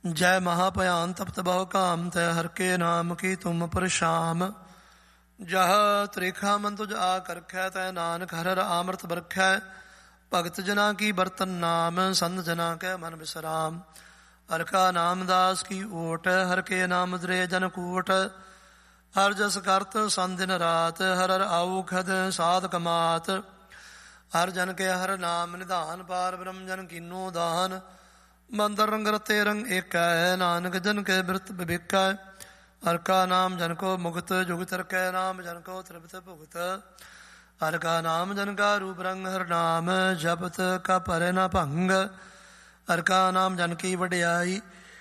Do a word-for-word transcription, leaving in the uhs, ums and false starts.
ਜੈ ਮਹਾਭਿਆਨ ਤਪਤ ਬਹੁ ਕਾਮ ਤੈ ਹਰ ਕੇ ਨਾਮ ਕੀ ਤੁਮ ਪਰਸ਼ਾਮ। ਜਹ ਤ੍ਰਿਖਾ ਮਨ ਤੁਜ ਆ ਕਰਖੈ ਤੈ ਨਾਨਕ ਹਰਿ ਹਰਿ ਅੰਮ੍ਰਿਤ ਬਰਖੈ। ਭਗਤ ਜਨਾ ਕੀ ਬਰਤਨ ਨਾਮ ਸੰਤ ਜਨਾ ਕੈ ਮਨ ਬਿਸਰਾਮ। ਹਰਿ ਕਾ ਨਾਮ ਦਾਸ ਕੀ ਓਟ ਹਰਿ ਕੇ ਨਾਮ ਦਰੇ ਜਨ ਕੂਟ। ਹਰਿ ਜਸ ਕਰਤ ਸੰਨ ਦਿਨ ਰਾਤ ਹਰਿ ਹਰਿ ਆਉਖਦ ਸਾਧ ਕਮਾਤ। ਹਰਿ ਜਨ ਕੇ ਹਰਿ ਨਾਮ ਨਿਧਾਨ ਪਾਰ ਬ੍ਰਹਮ ਜਨ ਕੀਨੋ ਦਾਨ। ਮੰਦਰ ਰੰਗ ਰਤੇ ਰੰਗ ਏਕੈ ਨਾਨਕ ਜਨ ਕੇ ਬਿਰਤ ਬਿਬੇਕੈ। ਹਰਿ ਕਾ ਨਾਮ ਜਨ ਕੋ ਮੁਕਤ ਜੁਗਤ ਰਖੈ ਨਾਮ ਜਨ ਕੋ ਤ੍ਰਿਪਤ ਭੁਗਤ। ਹਰਿ ਕਾ ਨਾਮ ਜਨ ਕਾ ਰੂਪ ਰੰਗ ਹਰਿ ਨਾਮ ਜਪਤ ਕਾ ਪਰੈ ਨ ਭੰਗ। ਹਰਿ ਕਾ ਨਾਮ ਜਨ ਕੀ ਵਡਿਆਈ